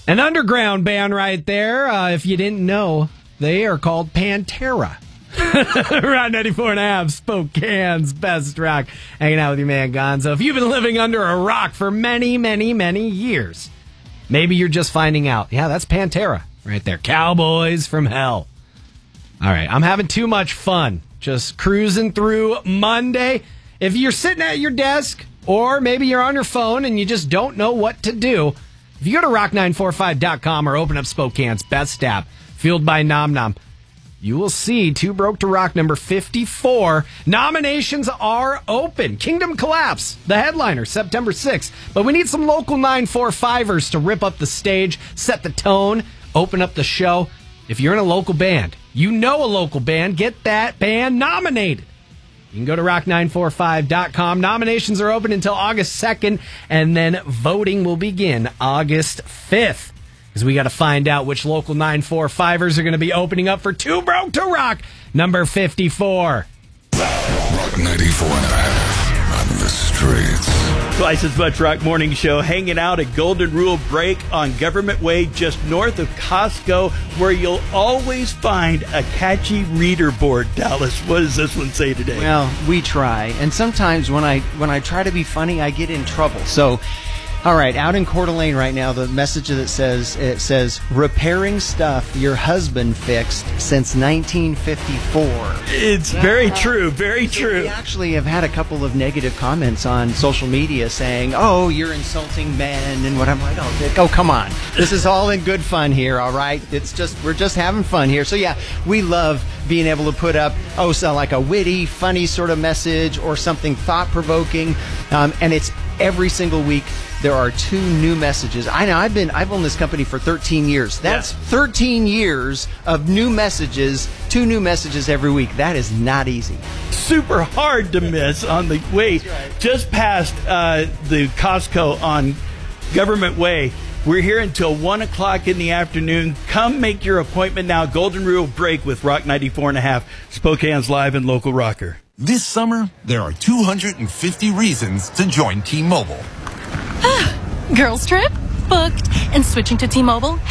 An underground band right there. If you didn't know, they are called Pantera. Rock 94.5, Spokane's best rock. Hanging out with your man Gonzo. If you've been living under a rock for many, many, many years, maybe you're just finding out. Yeah, that's Pantera right there. Cowboys from Hell. All right, I'm having too much fun. Just cruising through Monday. If you're sitting at your desk, or maybe you're on your phone and you just don't know what to do, if you go to rock945.com or open up Spokane's best app, fueled by Nom Nom, you will see Too Broke to Rock number 54. Nominations are open. Kingdom Collapse, the headliner, September 6th. But we need some local 945ers to rip up the stage, set the tone, open up the show. If you're in a local band, you know a local band, get that band nominated. You can go to rock945.com. Nominations are open until August 2nd, and then voting will begin August 5th. Because we got to find out which local 945ers are going to be opening up for Too Broke to Rock number 54. Rock 94.5 on the streets. Twice as much Rock Morning Show hanging out at Golden Rule Break on Government Way just north of Costco, where you'll always find a catchy reader board. Dallas, what does this one say today? Well, we try, and sometimes when I try to be funny, I get in trouble. So, all right, out in Coeur d'Alene right now, the message that says repairing stuff your husband fixed since 1954. It's very true, very true. We actually have had a couple of negative comments on social media saying, "Oh, you're insulting men," and what I'm like, "Oh, come on, this is all in good fun here, all right? We're just having fun here." So yeah, we love being able to put up like a witty, funny sort of message or something thought provoking, and it's every single week. There are 2 new messages. I know I've owned this company for 13 years. That's 13 years of new messages, 2 new messages every week. That is not easy. Super hard to miss on the way just past the Costco on Government Way. We're here until 1 o'clock in the afternoon. Come make your appointment now. Golden Rule Break with Rock 94.5, Spokane's live and local rocker. This summer, there are 250 reasons to join T-Mobile. Girls trip? Booked. And switching to T-Mobile